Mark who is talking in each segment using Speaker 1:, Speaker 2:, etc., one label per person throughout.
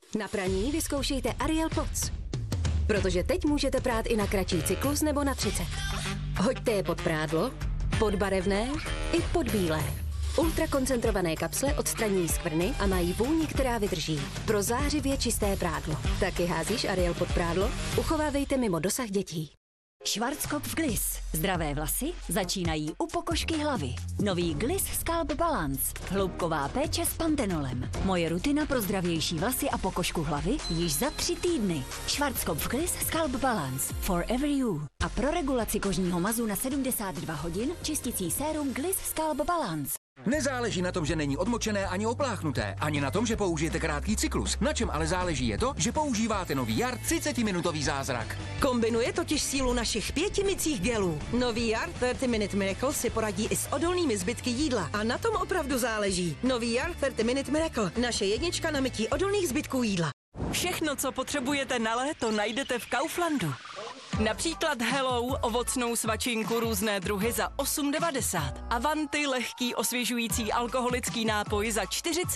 Speaker 1: Na praní vyzkoušejte Ariel Pods. Protože teď můžete prát i na kratší cyklus nebo na 30. Hoďte je pod prádlo, pod barevné i pod bílé. Ultrakoncentrované kapsle odstraňují skvrny a mají vůni, která vydrží. Pro zářivě čisté prádlo. Taky házíš Ariel pod prádlo? Uchovávejte mimo dosah dětí.
Speaker 2: Schwarzkopf Gliss. Zdravé vlasy začínají u pokožky hlavy. Nový Gliss Scalp Balance. Hloubková péče s pantenolem. Moje rutina pro zdravější vlasy a pokožku hlavy již za 3 týdny. Schwarzkopf Gliss Scalp Balance. Forever you. A pro regulaci kožního mazu na 72 hodin čisticí sérum Gliss Scalp Balance.
Speaker 3: Nezáleží na tom, že není odmočené ani opláchnuté, ani na tom, že použijete krátký cyklus. Na čem ale záleží je to, že používáte nový Jar 30-minutový zázrak.
Speaker 4: Kombinuje totiž sílu našich 5 mycích gelů. Nový Jar 30 Minute Miracle si poradí i s odolnými zbytky jídla. A na tom opravdu záleží. Nový Jar 30 Minute Miracle. Naše jednička na mytí odolných zbytků jídla.
Speaker 5: Všechno, co potřebujete na léto, najdete v Kauflandu. Například Hello, ovocnou svačinku různé druhy za 8,90. Avanti, lehký osvěžující alkoholický nápoj za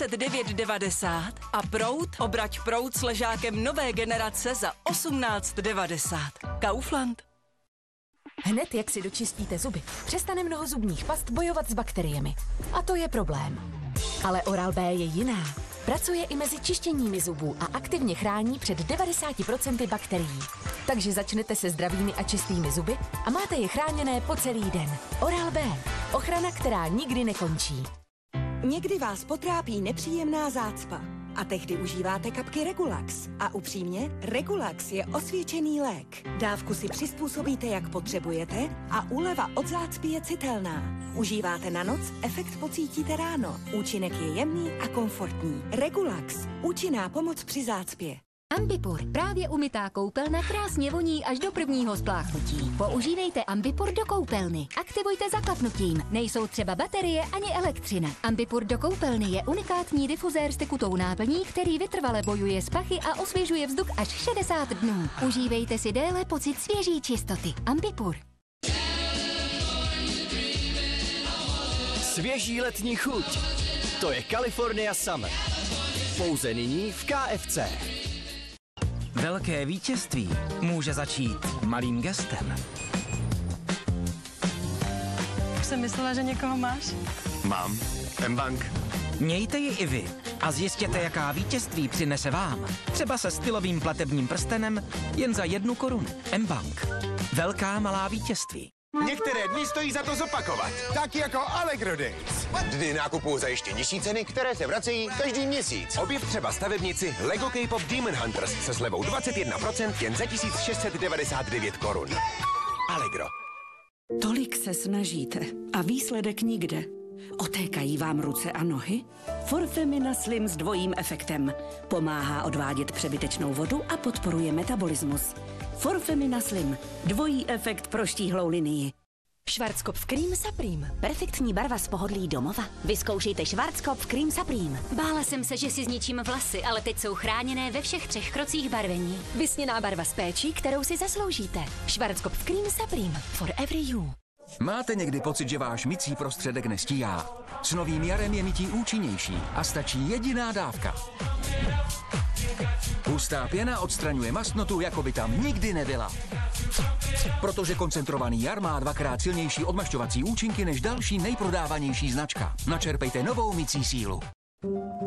Speaker 5: 49,90. A Prout, obrať Prout s ležákem nové generace za 18,90. Kaufland.
Speaker 6: Hned jak si dočistíte zuby, přestane mnoho zubních past bojovat s bakteriemi. A to je problém. Ale Oral-B je jiná. Pracuje i mezi čištěními zubů a aktivně chrání před 90% bakterií. Takže začnete se zdravými a čistými zuby a máte je chráněné po celý den. Oral-B. Ochrana, která nikdy nekončí.
Speaker 4: Někdy vás potrápí nepříjemná zácpa. A tehdy užíváte kapky Regulax. A upřímně, Regulax je osvědčený lék. Dávku si přizpůsobíte, jak potřebujete a úleva od zácpy je citelná. Užíváte na noc, efekt pocítíte ráno. Účinek je jemný a komfortní. Regulax. Účinná pomoc při zácpě.
Speaker 2: Ambipur. Právě umytá koupelna krásně voní až do prvního spláchnutí. Používejte Ambipur do koupelny. Aktivujte zaklapnutím. Nejsou třeba baterie ani elektřina. Ambipur do koupelny je unikátní difuzér s tekutou náplní, který vytrvale bojuje s pachy a osvěžuje vzduch až 60 dnů. Užívejte si déle pocit svěží čistoty. Ambipur.
Speaker 7: Svěží letní chuť. To je California Summer. Pouze nyní v KFC.
Speaker 8: Velké vítězství může začít malým gestem.
Speaker 5: Už jsem myslela, že někoho máš.
Speaker 9: Mám. mBank.
Speaker 8: Mějte ji i vy a zjistěte, jaká vítězství přinese vám. Třeba se stylovým platebním prstenem jen za 1 korunu. mBank. Velká malá vítězství.
Speaker 9: Některé dny stojí za to zopakovat. Tak jako Allegro Days. Dny nákupu za ještě nižší ceny, které se vracejí každý měsíc. Objev třeba stavebnici Lego K-pop Demon Hunters se slevou 21% jen za 1699 korun. Allegro.
Speaker 10: Tolik se snažíte a výsledek nikde. Otékají vám ruce a nohy? Forfemina Slim s dvojím efektem. Pomáhá odvádět přebytečnou vodu a podporuje metabolismus. Forfemina Slim. Dvojí efekt pro štíhlou linii.
Speaker 6: Schwarzkopf Cream Supreme.
Speaker 2: Perfektní barva z pohodlí domova. Vyzkoušejte Schwarzkopf Cream Supreme. Bála jsem se, že si zničím vlasy, ale teď jsou chráněné ve všech 3 krocích barvení.
Speaker 6: Vysněná barva s péčí, kterou si zasloužíte. Schwarzkopf Cream Supreme. Forever you.
Speaker 3: Máte někdy pocit, že váš mycí prostředek nestíhá? S novým Jarem je mytí účinnější a stačí jediná dávka. Hustá pěna odstraňuje mastnotu, jako by tam nikdy nebyla. Protože koncentrovaný Jar má 2krát silnější odmašťovací účinky než další nejprodávanější značka. Načerpejte novou mycí sílu.